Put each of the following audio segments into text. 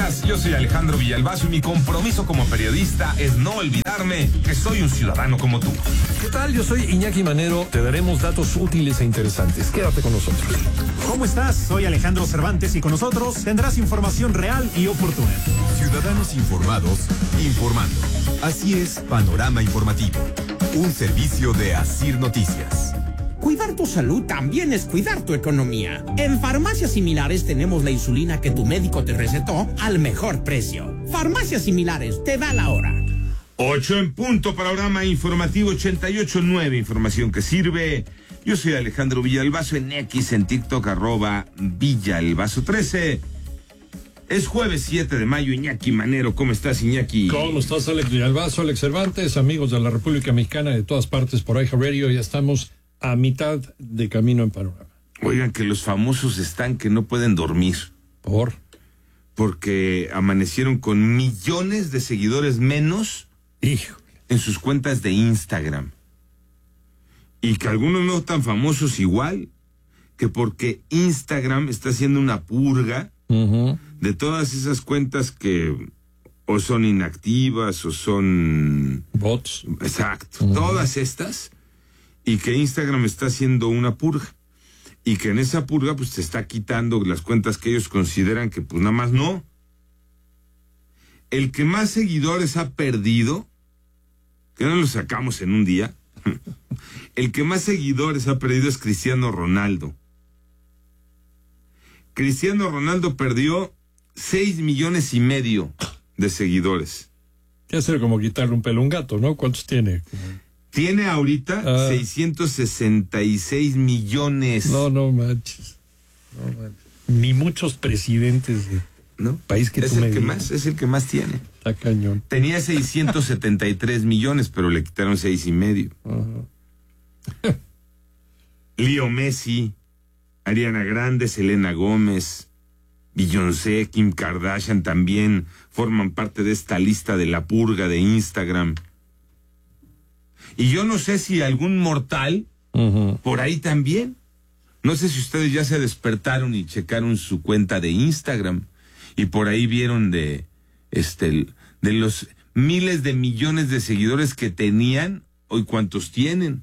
días, yo soy Alejandro Villalbazo y mi compromiso como periodista es no olvidarme que soy un ciudadano como tú. ¿Qué tal? Yo soy Iñaki Manero. Te daremos datos útiles e interesantes. Quédate con nosotros. ¿Cómo estás? Soy Alejandro Cervantes y con nosotros tendrás información real y oportuna. Ciudadanos informados, informando. Así es, Panorama Informativo. Un servicio de Asir Noticias. Cuidar tu salud también es cuidar tu economía. En Farmacias Similares tenemos la insulina que tu médico te recetó al mejor precio. Farmacias Similares, te da la hora. 8 en punto, Panorama Informativo 88.9, información que sirve. Yo soy Alejandro Villalbazo en X, en TikTok, @Villalbazo13. Es jueves 7 de mayo, Iñaki Manero. ¿Cómo estás, Iñaki? ¿Cómo estás, Alex Villalbazo, Alex Cervantes, amigos de la República Mexicana de todas partes por iHeartRadio? Ya estamos a mitad de camino en Panorama. Oigan, que los famosos están que no pueden dormir. Porque amanecieron con millones de seguidores menos en sus cuentas de Instagram. Y que algunos no tan famosos igual, que porque Instagram está haciendo una purga de todas esas cuentas que o son inactivas o son bots. Exacto, todas estas. Y que Instagram está haciendo una purga. Y que en esa purga pues se está quitando las cuentas que ellos consideran que pues nada más no. El que más seguidores ha perdido, que no lo sacamos en un día, el que más seguidores ha perdido es Cristiano Ronaldo. Cristiano Ronaldo perdió 6,5 millones de seguidores. ¿Qué hacer? Como quitarle un pelo a un gato, ¿no? ¿Cuántos tiene? Tiene ahorita 666 millones. No manches. Ni muchos presidentes de país que es tú el que más, es el que más tiene. Está cañón. Tenía 673 millones, pero le quitaron 6,5. Leo Messi, Ariana Grande, Selena Gómez, Beyoncé, Kim Kardashian también forman parte de esta lista de la purga de Instagram. Y yo no sé si algún mortal por ahí también. No sé si ustedes ya se despertaron y checaron su cuenta de Instagram y por ahí vieron de los miles de millones de seguidores que tenían, hoy cuántos tienen.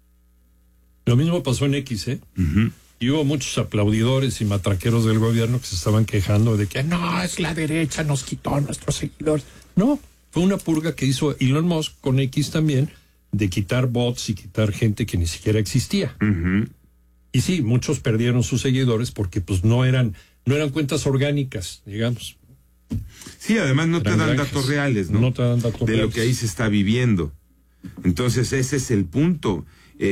Lo mismo pasó en X, Y hubo muchos aplaudidores y matraqueros del gobierno que se estaban quejando de que no, es la derecha, nos quitó a nuestros seguidores. No, fue una purga que hizo Elon Musk con X también, de quitar bots y quitar gente que ni siquiera existía. Y sí, muchos perdieron sus seguidores porque pues no eran cuentas orgánicas, digamos. Sí, además no te dan datos reales, ¿no? No te dan datos reales. De lo que ahí se está viviendo. Entonces ese es el punto.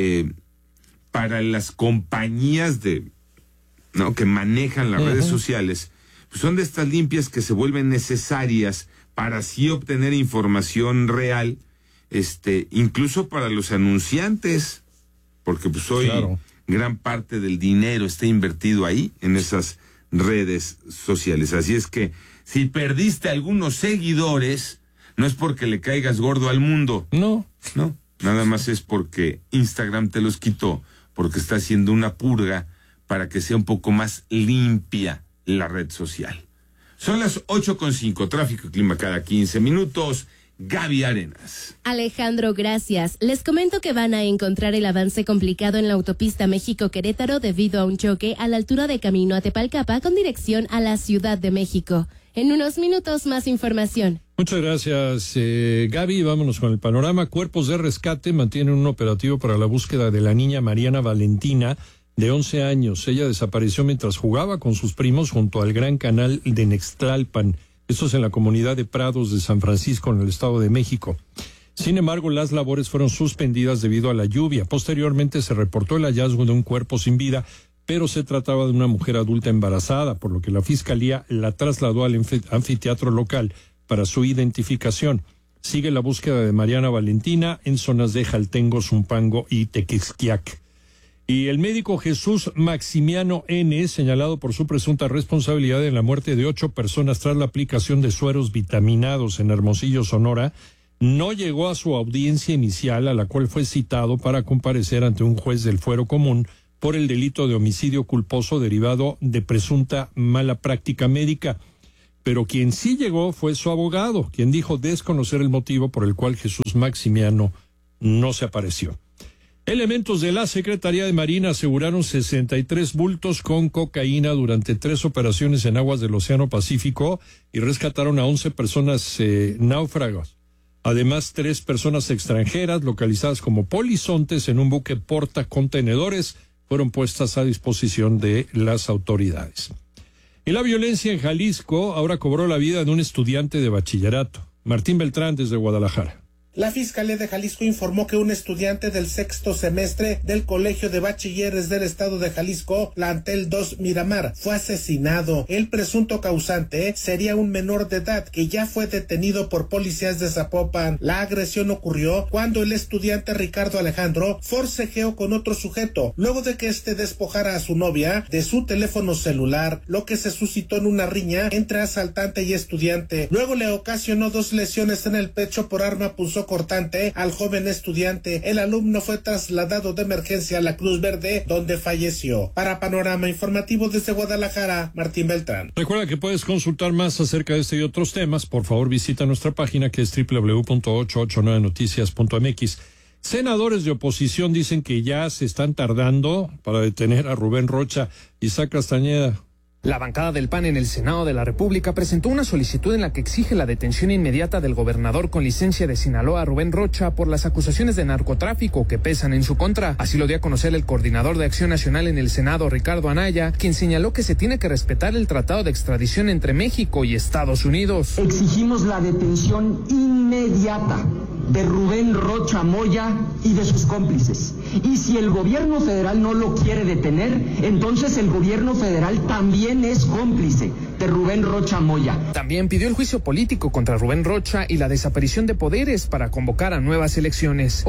Para las compañías que manejan las redes sociales, pues son de estas limpias que se vuelven necesarias para así obtener información real, incluso para los anunciantes, porque pues hoy gran parte del dinero está invertido ahí, en esas redes sociales. Así es que si perdiste algunos seguidores, no es porque le caigas gordo al mundo. No, nada más es porque Instagram te los quitó, porque está haciendo una purga para que sea un poco más limpia la red social. Son las 8:05, tráfico y clima cada 15 minutos. Gaby Arenas. Alejandro, gracias. Les comento que van a encontrar el avance complicado en la autopista México-Querétaro debido a un choque a la altura de camino a Tepalcapa con dirección a la Ciudad de México. En unos minutos más información. Muchas gracias, Gaby. Vámonos con el panorama. Cuerpos de rescate mantienen un operativo para la búsqueda de la niña Mariana Valentina, de 11 años. Ella desapareció mientras jugaba con sus primos junto al Gran Canal de Nextlalpan. Esto es en la comunidad de Prados de San Francisco, en el Estado de México. Sin embargo, las labores fueron suspendidas debido a la lluvia. Posteriormente se reportó el hallazgo de un cuerpo sin vida, pero se trataba de una mujer adulta embarazada, por lo que la Fiscalía la trasladó al anfiteatro local para su identificación. Sigue la búsqueda de Mariana Valentina en zonas de Jaltengo, Zumpango y Tequisquiac. Y el médico Jesús Maximiano N., señalado por su presunta responsabilidad en la muerte de 8 personas tras la aplicación de sueros vitaminados en Hermosillo, Sonora, no llegó a su audiencia inicial, a la cual fue citado para comparecer ante un juez del fuero común por el delito de homicidio culposo derivado de presunta mala práctica médica. pero quien sí llegó fue su abogado, quien dijo desconocer el motivo por el cual Jesús Maximiano no se apareció. Elementos de la Secretaría de Marina aseguraron 63 bultos con cocaína durante 3 operaciones en aguas del Océano Pacífico y rescataron a 11 personas náufragos. Además, 3 personas extranjeras localizadas como polizontes en un buque portacontenedores fueron puestas a disposición de las autoridades. Y la violencia en Jalisco ahora cobró la vida de un estudiante de bachillerato. Martín Beltrán desde Guadalajara. La Fiscalía de Jalisco informó que un estudiante del 6º semestre del Colegio de Bachilleres del Estado de Jalisco, Plantel 2 Miramar, fue asesinado. El presunto causante sería un menor de edad que ya fue detenido por policías de Zapopan. La agresión ocurrió cuando el estudiante Ricardo Alejandro forcejeó con otro sujeto, luego de que éste despojara a su novia de su teléfono celular, lo que se suscitó en una riña entre asaltante y estudiante. Luego le ocasionó 2 lesiones en el pecho por arma punzocortante al joven estudiante. El alumno fue trasladado de emergencia a la Cruz Verde, donde falleció. Para Panorama Informativo desde Guadalajara, Martín Beltrán. Recuerda que puedes consultar más acerca de este y otros temas. Por favor, visita nuestra página que es www.889noticias.mx. Senadores de oposición dicen que ya se están tardando para detener a Rubén Rocha. Isaac Castañeda. La bancada del PAN en el Senado de la República presentó una solicitud en la que exige la detención inmediata del gobernador con licencia de Sinaloa, Rubén Rocha, por las acusaciones de narcotráfico que pesan en su contra. Así lo dio a conocer el coordinador de Acción Nacional en el Senado, Ricardo Anaya, quien señaló que se tiene que respetar el tratado de extradición entre México y Estados Unidos. Exigimos la detención inmediata de Rubén Rocha Moya y de sus cómplices. Y si el gobierno federal no lo quiere detener, entonces el gobierno federal también es cómplice de Rubén Rocha Moya. También pidió el juicio político contra Rubén Rocha y la desaparición de poderes para convocar a nuevas elecciones.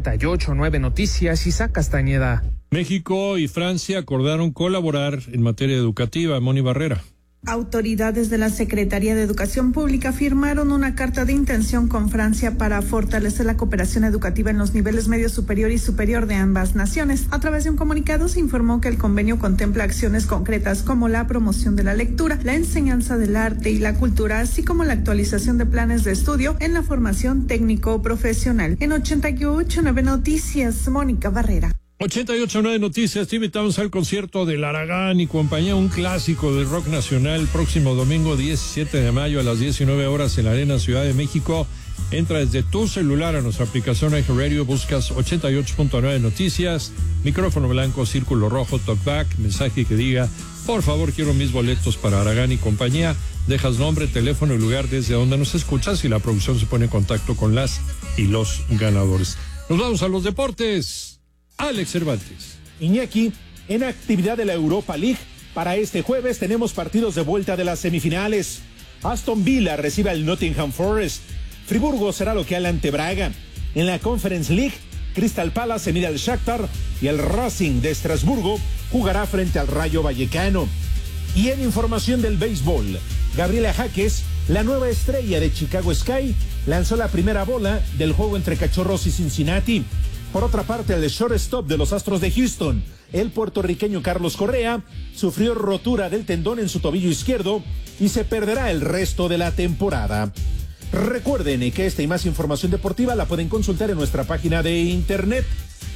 88.9 Noticias, Isaac Castañeda. México y Francia acordaron colaborar en materia educativa. Moni Barrera. Autoridades de la Secretaría de Educación Pública firmaron una carta de intención con Francia para fortalecer la cooperación educativa en los niveles medio superior y superior de ambas naciones. A través de un comunicado se informó que el convenio contempla acciones concretas como la promoción de la lectura, la enseñanza del arte y la cultura, así como la actualización de planes de estudio en la formación técnico-profesional. En 88.9 Noticias, Mónica Barrera. 88.9 Noticias, te invitamos al concierto de Aragán y compañía, un clásico del rock nacional, próximo domingo 17 de mayo a las 19 horas en la Arena Ciudad de México. Entra desde tu celular a nuestra aplicación iHeartRadio, buscas 88.9 Noticias, micrófono blanco, círculo rojo, talkback, mensaje que diga, por favor quiero mis boletos para Aragán y compañía, dejas nombre, teléfono y lugar desde donde nos escuchas y la producción se pone en contacto con las y los ganadores. Nos vamos a los deportes. Alex Cervantes. Iñaki, en actividad de la Europa League, para este jueves tenemos partidos de vuelta de las semifinales. Aston Villa recibe al Nottingham Forest. Friburgo será local ante Braga. En la Conference League, Crystal Palace se mide al Shakhtar y el Racing de Estrasburgo jugará frente al Rayo Vallecano. Y en información del béisbol, Gabriela Jaques, la nueva estrella de Chicago Sky, lanzó la primera bola del juego entre Cachorros y Cincinnati. Por otra parte, el shortstop de los Astros de Houston, el puertorriqueño Carlos Correa, sufrió rotura del tendón en su tobillo izquierdo y se perderá el resto de la temporada. Recuerden que esta y más información deportiva la pueden consultar en nuestra página de internet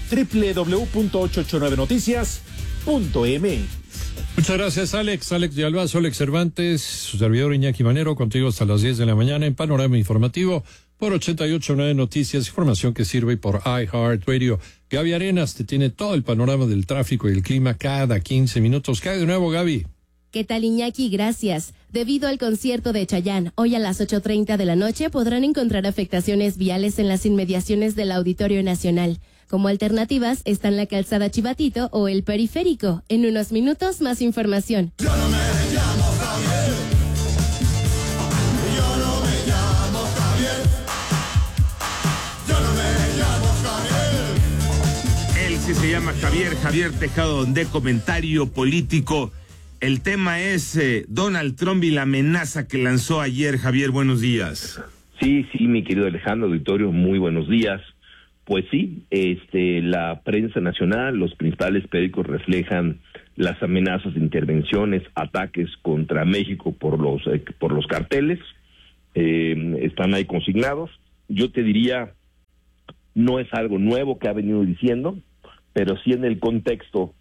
www.889noticias.mx. Muchas gracias, Alex. Alex de Albazo, Alex Cervantes, su servidor Iñaki Manero, contigo hasta las 10 de la mañana en Panorama Informativo por 88.9 Noticias, información que sirve por iHeartRadio. Gaby Arenas te tiene todo el panorama del tráfico y el clima cada 15 minutos. ¿Qué hay de nuevo, Gaby? ¿Qué tal, Iñaki? Gracias. Debido al concierto de Chayanne, hoy a las 8:30 de la noche podrán encontrar afectaciones viales en las inmediaciones del Auditorio Nacional. Como alternativas están la calzada Chivatito o el periférico. En unos minutos, más información. Yo no me llamo Javier. Yo no me llamo Javier. Yo no me llamo Javier. Él sí se llama Javier Tejado, de Comentario Político. El tema es Donald Trump y la amenaza que lanzó ayer. Javier, buenos días. Sí, mi querido Alejandro, auditorio, muy buenos días. Pues sí, la prensa nacional, los principales periódicos reflejan las amenazas de intervenciones, ataques contra México por los carteles, están ahí consignados. Yo te diría, no es algo nuevo que ha venido diciendo, pero sí en el contexto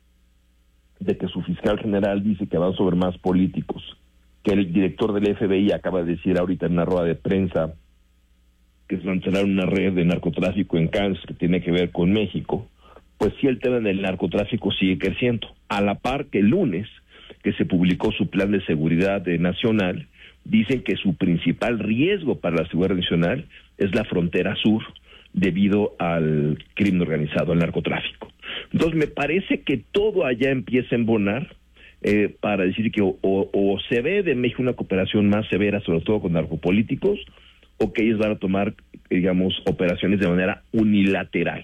de que su fiscal general dice que van sobre más políticos, que el director del FBI acaba de decir ahorita en una rueda de prensa que desmantelaron una red de narcotráfico en Kansas que tiene que ver con México, pues sí, el tema del narcotráfico sigue creciendo. A la par que el lunes, que se publicó su plan de seguridad nacional, dicen que su principal riesgo para la seguridad nacional es la frontera sur, debido al crimen organizado, al narcotráfico. Entonces me parece que todo allá empieza a embonar para decir que o se ve de México una cooperación más severa, sobre todo con narcopolíticos, o que ellos van a tomar, digamos, operaciones de manera unilateral.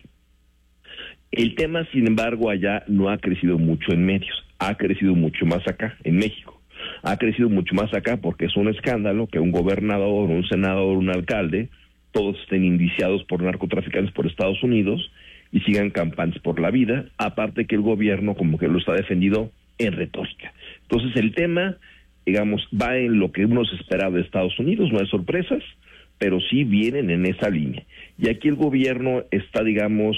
El tema, sin embargo, allá no ha crecido mucho en medios, ha crecido mucho más acá, en México. Ha crecido mucho más acá porque es un escándalo que un gobernador, un senador, un alcalde, todos estén indiciados por narcotraficantes por Estados Unidos y sigan campañas por la vida, aparte que el gobierno como que lo está defendido en retórica. Entonces el tema, digamos, va en lo que uno se esperaba de Estados Unidos, no hay sorpresas, pero sí vienen en esa línea. Y aquí el gobierno está, digamos,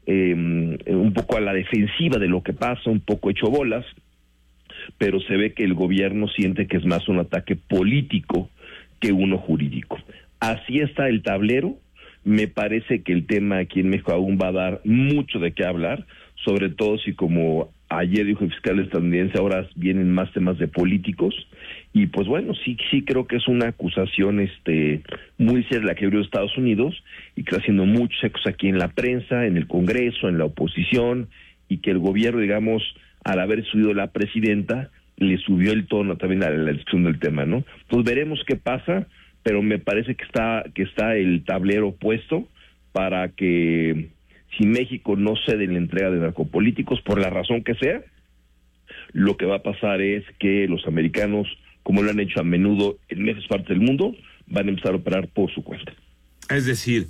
un poco a la defensiva de lo que pasa, un poco hecho bolas, pero se ve que el gobierno siente que es más un ataque político que uno jurídico. Así está el tablero. Me parece que el tema aquí en México aún va a dar mucho de qué hablar, sobre todo si, como ayer dijo el fiscal estadounidense, ahora vienen más temas de políticos, y pues bueno, sí creo que es una acusación muy seria la que abrió Estados Unidos, y que está haciendo muchos ecos aquí en la prensa, en el Congreso, en la oposición, y que el gobierno, digamos, al haber subido la presidenta, le subió el tono también a la discusión del tema, ¿no? Entonces veremos qué pasa, pero me parece que está el tablero puesto para que, si México no cede en la entrega de narcopolíticos, por la razón que sea, lo que va a pasar es que los americanos, como lo han hecho a menudo en muchas partes del mundo, van a empezar a operar por su cuenta. Es decir,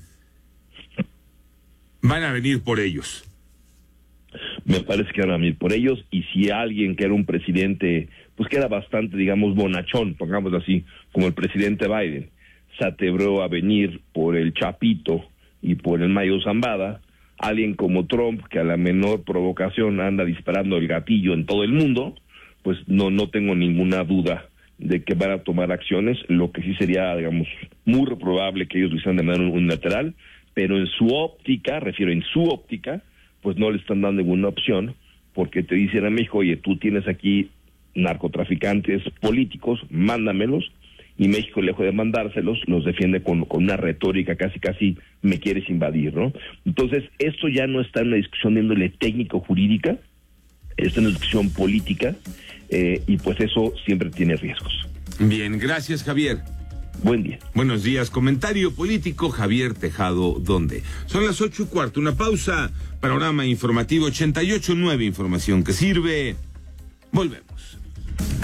van a venir por ellos. Me parece que van a venir por ellos, y si alguien que era un presidente, pues que era bastante, digamos, bonachón, pongámoslo así, como el presidente Biden, se atrevió a venir por el Chapito y por el Mayo Zambada, alguien como Trump, que a la menor provocación anda disparando el gatillo en todo el mundo, pues no tengo ninguna duda de que van a tomar acciones. Lo que sí sería, digamos, muy probable que ellos lo hicieran de manera unilateral, pero en su óptica, pues no le están dando ninguna opción, porque te dicen a México, oye, tú tienes aquí narcotraficantes políticos, mándamelos, y México, lejos de mandárselos, los defiende con una retórica casi me quieres invadir, ¿no? Entonces, esto ya no está en una discusión de índole técnico-jurídica, está en una discusión política, y pues eso siempre tiene riesgos. Bien, gracias, Javier. Buen día. Buenos días. Comentario político, Javier Tejado, ¿dónde? Son las 8:15, una pausa. Panorama informativo 88.9, información que sirve. Volvemos.